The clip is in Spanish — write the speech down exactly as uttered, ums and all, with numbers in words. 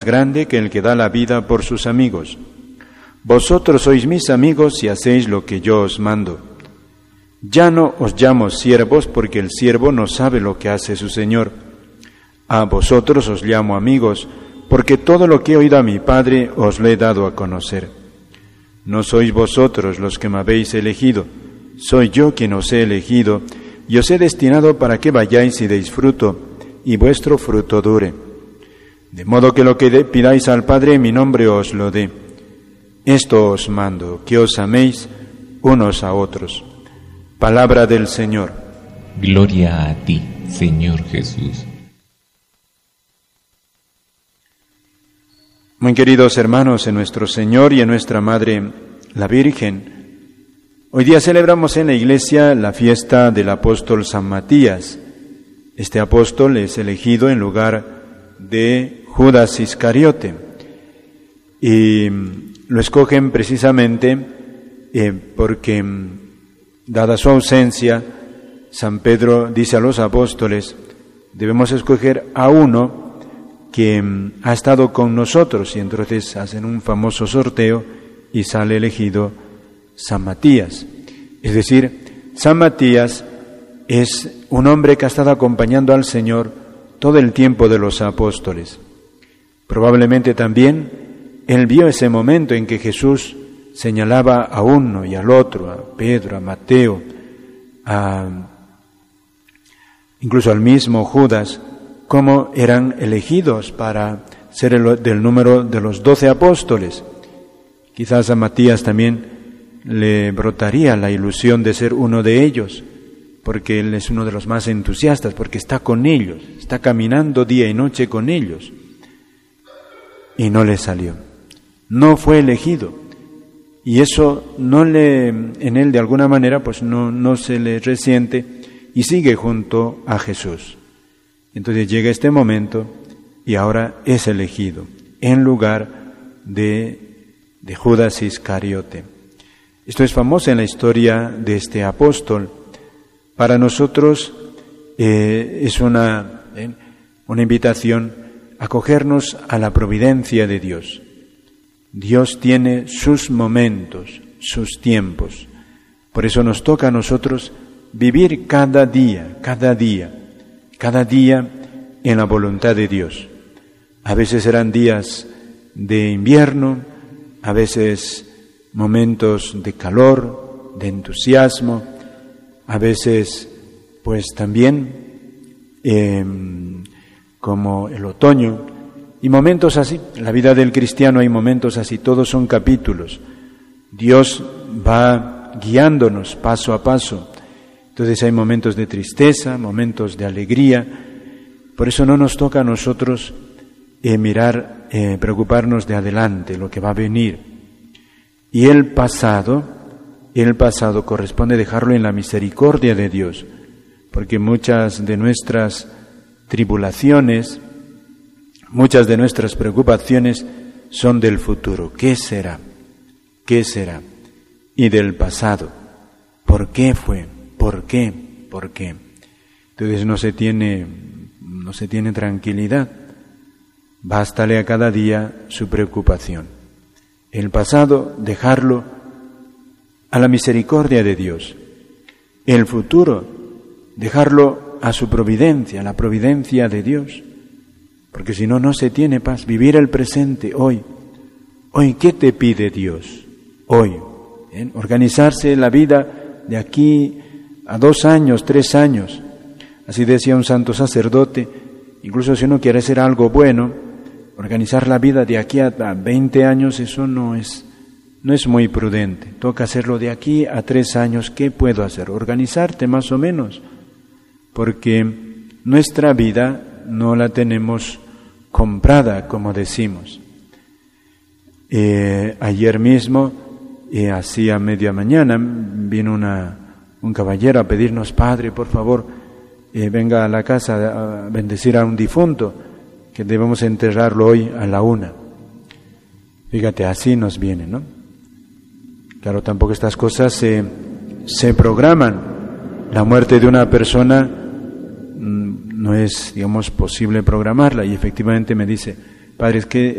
grande que el que da la vida por sus amigos. Vosotros sois mis amigos si hacéis lo que yo os mando. Ya no os llamo siervos, porque el siervo no sabe lo que hace su señor. A vosotros os llamo amigos, porque todo lo que he oído a mi Padre os lo he dado a conocer. No sois vosotros los que me habéis elegido, soy yo quien os he elegido, y os he destinado para que vayáis y deis fruto, y vuestro fruto dure. De modo que lo que pidáis al Padre en mi nombre os lo dé. Esto os mando, que os améis unos a otros. Palabra del Señor. Gloria a ti, Señor Jesús. Muy queridos hermanos, en nuestro Señor y en nuestra Madre, la Virgen, hoy día celebramos en la Iglesia la fiesta del apóstol San Matías. Este apóstol es elegido en lugar de Judas Iscariote y lo escogen precisamente eh, porque, dada su ausencia, San Pedro dice a los apóstoles, debemos escoger a uno que ha estado con nosotros, y entonces hacen un famoso sorteo y sale elegido San Matías. Es decir, San Matías es un hombre que ha estado acompañando al Señor todo el tiempo de los apóstoles. Probablemente también él vio ese momento en que Jesús señalaba a uno y al otro, a Pedro, a Mateo, a, incluso al mismo Judas, cómo eran elegidos para ser el, del número de los doce apóstoles. Quizás a Matías también le brotaría la ilusión de ser uno de ellos, porque él es uno de los más entusiastas, porque está con ellos, está caminando día y noche con ellos. Y no le salió, no fue elegido. Y eso no le, en él de alguna manera, pues no, no se le resiente y sigue junto a Jesús. Entonces llega este momento y ahora es elegido en lugar de, de Judas Iscariote. Esto es famoso en la historia de este apóstol. Para nosotros eh, es una, eh, una invitación a acogernos a la providencia de Dios. Dios tiene sus momentos, sus tiempos. Por eso nos toca a nosotros vivir cada día, cada día, cada día en la voluntad de Dios. A veces serán días de invierno, a veces momentos de calor, de entusiasmo, a veces pues también eh, como el otoño, y momentos así. En la vida del cristiano hay momentos así, todos son capítulos. Dios va guiándonos paso a paso. Entonces hay momentos de tristeza, momentos de alegría. Por eso no nos toca a nosotros eh, mirar, eh, preocuparnos de adelante, lo que va a venir. Y el pasado, el pasado corresponde dejarlo en la misericordia de Dios, porque muchas de nuestras tribulaciones, muchas de nuestras preocupaciones son del futuro. ¿Qué será? ¿Qué será? Y del pasado. ¿Por qué fue? ¿Por qué? ¿Por qué? Entonces no se tiene, no se tiene tranquilidad. Bástale a cada día su preocupación. El pasado, dejarlo a la misericordia de Dios. El futuro, dejarlo a su providencia, a la providencia de Dios. Porque si no, no se tiene paz. Vivir el presente hoy. Hoy, ¿qué te pide Dios? Hoy. ¿Eh? Organizarse la vida de aquí a dos años, tres años. Así decía un santo sacerdote. Incluso si uno quiere hacer algo bueno, organizar la vida de aquí a veinte años, eso no es, no es muy prudente. Toca hacerlo de aquí a tres años. ¿Qué puedo hacer? Organizarte más o menos. Porque nuestra vida no la tenemos comprada, como decimos. Eh, ayer mismo, eh, así a media mañana, vino una, un caballero a pedirnos: Padre, por favor, eh, venga a la casa a bendecir a un difunto, que debemos enterrarlo hoy a la una. Fíjate, así nos viene, ¿no? Claro, tampoco estas cosas se, se programan. La muerte de una persona no es, digamos, posible programarla. Y efectivamente me dice: Padre, es que